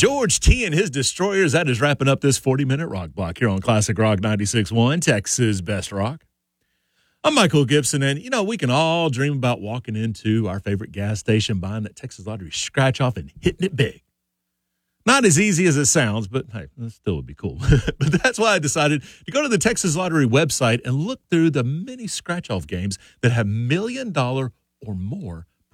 George T and his Destroyers. That is wrapping up this 40-minute rock block here on Classic Rock 96.1, Texas Best Rock. I'm Michael Gibson, and, we can all dream about walking into our favorite gas station, buying that Texas Lottery scratch-off and hitting it big. Not as easy as it sounds, but, hey, that still would be cool. But that's why I decided to go to the Texas Lottery website and look through the many scratch-off games that have $1 million or more